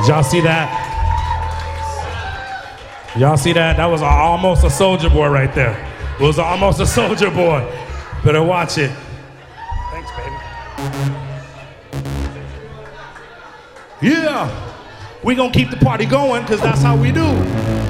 Y'all see that? Y'all see that? That was almost a Soulja Boy right there. It was almost a Soulja Boy. Better watch it. Thanks, baby. Yeah. We gonna keep the party going, because that's how we do.